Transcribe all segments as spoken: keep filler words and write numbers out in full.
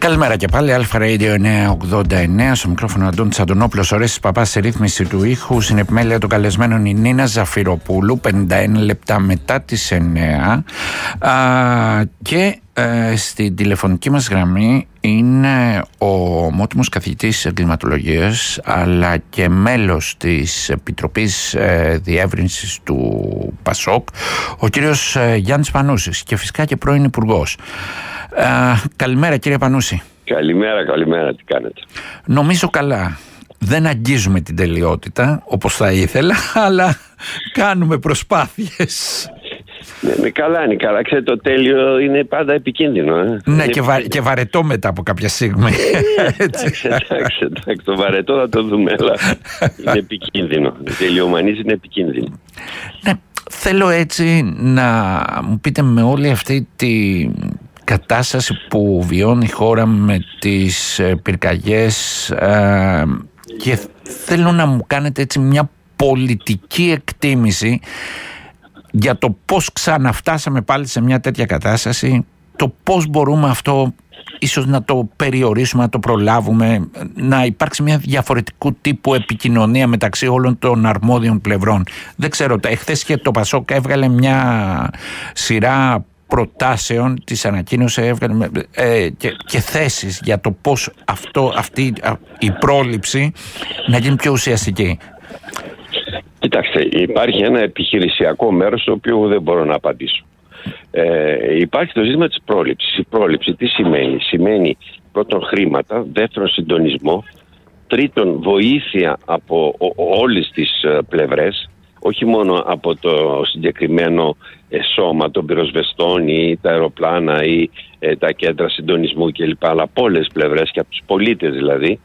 Καλημέρα και πάλι, Αλφα Radio εννιακόσια ογδόντα εννέα, στο μικρόφωνο Αντώνης Αντωνόπουλος, ο Ρέστης Παπάς στη ρύθμιση του ήχου, στην επιμέλεια των καλεσμένων η Νίνα Ζαφυροπούλου, πενήντα ένα λεπτά μετά τις εννέα, α, και ε, στην τηλεφωνική μας γραμμή είναι ο ομότιμος καθηγητής εγκληματολογίας αλλά και μέλος της Επιτροπής ε, Διεύρυνσης του ΠΑΣΟΚ, ο κύριος ε, Γιάννης Πανούσης, και φυσικά και πρώην Υπουργός. Uh, καλημέρα κύριε Πανούση. Καλημέρα, καλημέρα, τι κάνετε? Νομίζω καλά. Δεν αγγίζουμε την τελειότητα όπως θα ήθελα, αλλά κάνουμε προσπάθειες. Ναι, ναι, καλά είναι, καλά. Ξέρετε, το τέλειο είναι πάντα επικίνδυνο. Ε? Ναι, είναι και, βα... και βαρετό μετά από κάποια στιγμή. εντάξει, εντάξει, εντάξει, το βαρετό θα το δούμε, αλλά είναι επικίνδυνο. Η τελειομανής είναι επικίνδυνη. Ναι, θέλω έτσι να μου πείτε, με όλη αυτή τη κατάσταση που βιώνει η χώρα με τις πυρκαγιές, ε, και θέλω να μου κάνετε έτσι μια πολιτική εκτίμηση για το πώς ξαναφτάσαμε πάλι σε μια τέτοια κατάσταση, το πώς μπορούμε αυτό ίσως να το περιορίσουμε, να το προλάβουμε, να υπάρξει μια διαφορετικού τύπου επικοινωνία μεταξύ όλων των αρμόδιων πλευρών. Δεν ξέρω, εχθές και το ΠΑΣΟΚ έβγαλε μια σειρά προτάσεων, τις ανακοίνωσε, έβγαλε ε, και, και θέσεις για το πώς αυτό, αυτή η πρόληψη να γίνει πιο ουσιαστική. Κοιτάξτε, υπάρχει ένα επιχειρησιακό μέρος το οποίο δεν μπορώ να απαντήσω. Ε, υπάρχει το ζήτημα της πρόληψης. Η πρόληψη τι σημαίνει? Σημαίνει πρώτον χρήματα, δεύτερον συντονισμό, τρίτον βοήθεια από όλες τις πλευρές, όχι μόνο από το συγκεκριμένο σώμα των πυροσβεστών ή τα αεροπλάνα ή ε, τα κέντρα συντονισμού κλπ, αλλά από όλες τις πλευρές και από τους πολίτες δηλαδή,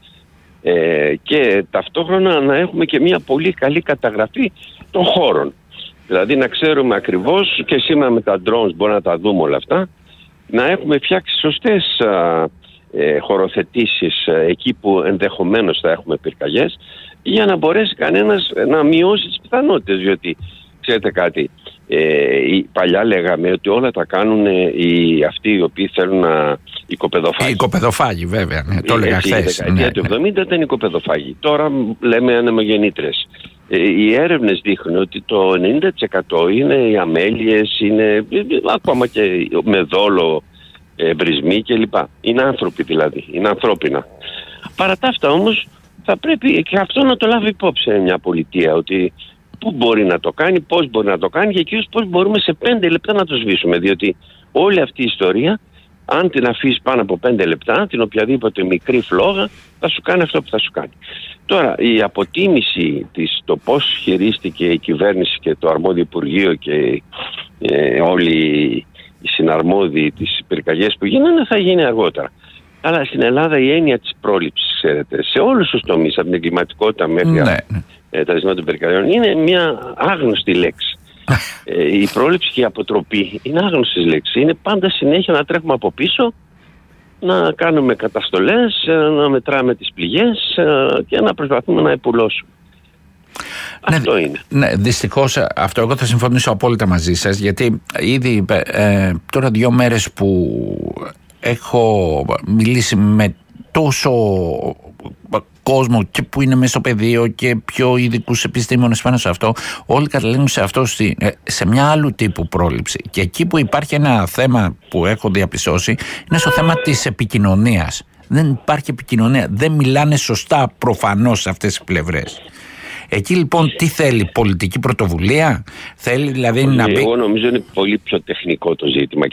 ε, και ταυτόχρονα να έχουμε και μια πολύ καλή καταγραφή των χώρων. Δηλαδή να ξέρουμε ακριβώς, και σήμερα με τα drones μπορούμε να τα δούμε όλα αυτά, να έχουμε φτιάξει σωστές α, ε, χωροθετήσεις α, εκεί που ενδεχομένως θα έχουμε πυρκαγιές, για να μπορέσει κανένας να μειώσει τις πιθανότητες. Διότι ξέρετε κάτι, ε, παλιά λέγαμε ότι όλα τα κάνουν οι, αυτοί οι οποίοι θέλουν να... Οι οικοπεδοφάγοι. Οι οικοπεδοφάγοι, βέβαια. Ναι, το έλεγα χθες. Η δεκαετία του εβδομήντα ήταν οικοπεδοφάγοι. Τώρα λέμε ανεμογεννήτρες. Ε, οι έρευνες δείχνουν ότι το ενενήντα τοις εκατό είναι οι αμέλειες, είναι ακόμα και με δόλο, ε, βρισμοί κλπ. Είναι άνθρωποι δηλαδή, είναι ανθρώπινα. Παρά τα αυτά όμως θα πρέπει και αυτό να το λάβει υπόψη μια πολιτεία, ότι πού μπορεί να το κάνει, πώς μπορεί να το κάνει και κυρίως πώς μπορούμε σε πέντε λεπτά να το σβήσουμε. Διότι όλη αυτή η ιστορία, αν την αφήσεις πάνω από πέντε λεπτά, την οποιαδήποτε μικρή φλόγα, θα σου κάνει αυτό που θα σου κάνει. Τώρα, η αποτίμηση της, το πώς χειρίστηκε η κυβέρνηση και το αρμόδιο Υπουργείο και ε, όλοι οι συναρμόδιοι τις πυρκαγιές που γίνανε θα γίνει αργότερα. Αλλά στην Ελλάδα η έννοια της πρόληψης, ξέρετε, σε όλους τους τομείς, από την εγκληματικότητα μέχρι ναι. ε, τα ζητήματα των πυρκαγιών, είναι μια άγνωστη λέξη. ε, η πρόληψη και η αποτροπή είναι άγνωστες λέξεις. Είναι πάντα συνέχεια να τρέχουμε από πίσω, να κάνουμε καταστολές, να μετράμε τις πληγές και να προσπαθούμε να επουλώσουμε. Ναι, αυτό είναι. Ναι, δυστυχώς αυτό εγώ θα συμφωνήσω απόλυτα μαζί σας, γιατί ήδη ε, τώρα δύο μέρες που έχω μιλήσει με τόσο κόσμο και που είναι μέσα στο πεδίο και πιο ειδικούς επιστήμονες πάνω σε αυτό, όλοι καταλήγουν σε αυτό, σε μια άλλου τύπου πρόληψη. Και εκεί που υπάρχει ένα θέμα που έχω διαπιστώσει είναι στο θέμα της επικοινωνίας. Δεν υπάρχει επικοινωνία, δεν μιλάνε σωστά προφανώς σε αυτές τις πλευρές. Εκεί λοιπόν τι θέλει, πολιτική πρωτοβουλία? Θέλει δηλαδή εγώ να πει... Εγώ νομίζω είναι πολύ πιο τεχνικό το ζήτημα.